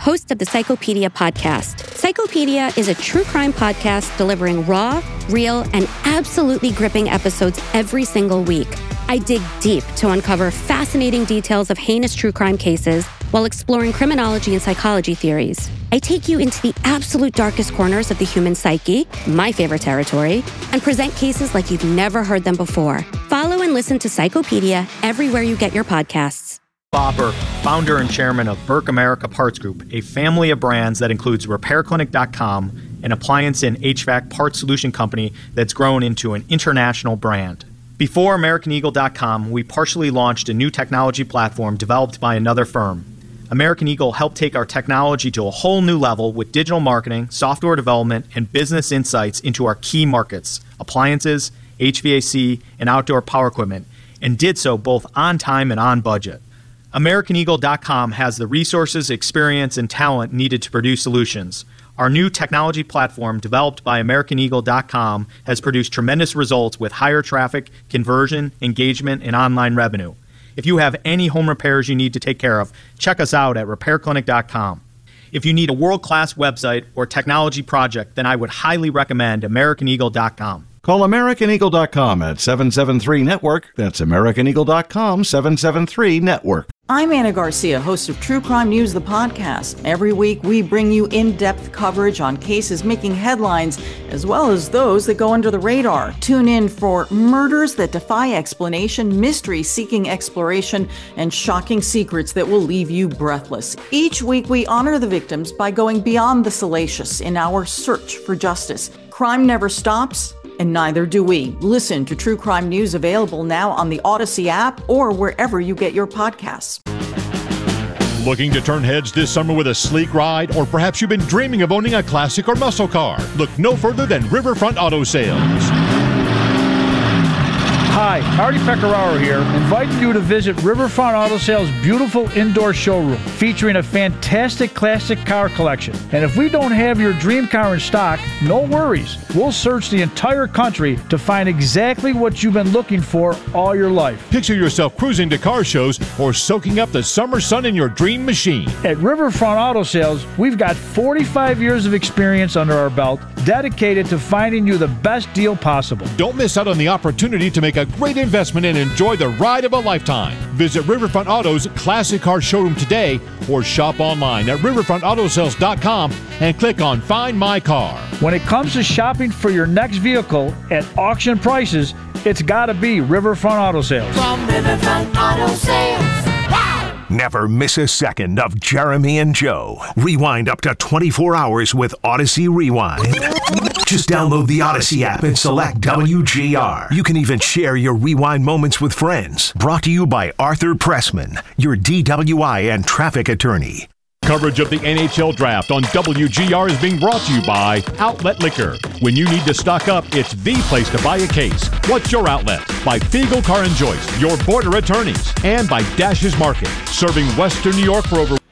host of the Psychopedia podcast. Psychopedia is a true crime podcast delivering raw, real, and absolutely gripping episodes every single week. I dig deep to uncover fascinating details of heinous true crime cases while exploring criminology and psychology theories. I take you into the absolute darkest corners of the human psyche, my favorite territory, and present cases like you've never heard them before. Follow and listen to Psychopedia everywhere you get your podcasts. Bopper, founder and chairman of Burke America Parts Group, a family of brands that includes RepairClinic.com, an appliance and HVAC parts solution company that's grown into an international brand. Before AmericanEagle.com, we partially launched a new technology platform developed by another firm. American Eagle helped take our technology to a whole new level with digital marketing, software development, and business insights into our key markets, appliances, HVAC, and outdoor power equipment, and did so both on time and on budget. AmericanEagle.com has the resources, experience, and talent needed to produce solutions. Our new technology platform, developed by AmericanEagle.com, has produced tremendous results with higher traffic, conversion, engagement, and online revenue. If you have any home repairs you need to take care of, check us out at RepairClinic.com. If you need a world-class website or technology project, then I would highly recommend AmericanEagle.com. Call AmericanEagle.com at 773-NETWORK. That's AmericanEagle.com, 773-NETWORK. I'm Anna Garcia, host of True Crime News, the podcast. Every week, we bring you in-depth coverage on cases making headlines, as well as those that go under the radar. Tune in for murders that defy explanation, mystery seeking exploration, and shocking secrets that will leave you breathless. Each week, we honor the victims by going beyond the salacious in our search for justice. Crime never stops, and neither do we. Listen to True Crime News, available now on the Odyssey app or wherever you get your podcasts. Looking to turn heads this summer with a sleek ride? Or perhaps you've been dreaming of owning a classic or muscle car? Look no further than Riverfront Auto Sales. Hi, Artie Pecoraro here, inviting you to visit Riverfront Auto Sales' beautiful indoor showroom, featuring a fantastic classic car collection. And if we don't have your dream car in stock, no worries. We'll search the entire country to find exactly what you've been looking for all your life. Picture yourself cruising to car shows or soaking up the summer sun in your dream machine. At Riverfront Auto Sales, we've got 45 years of experience under our belt, dedicated to finding you the best deal possible. Don't miss out on the opportunity to make a great investment and enjoy the ride of a lifetime. Visit Riverfront Auto's classic car showroom today or shop online at riverfrontautosales.com and click on Find My Car. When it comes to shopping for your next vehicle at auction prices, it's got to be Riverfront Auto Sales. From Riverfront Auto Sales. Never miss a second of Jeremy and Joe. Rewind up to 24 hours with Odyssey Rewind. Just download the Odyssey app and select WGR. You can even share your Rewind moments with friends. Brought to you by Arthur Pressman, your DWI and traffic attorney. Coverage of the NHL Draft on WGR is being brought to you by Outlet Liquor. When you need to stock up, it's the place to buy a case. What's your outlet? By Fiegel Car and Joyce, your border attorneys. And by Dash's Market, serving Western New York for over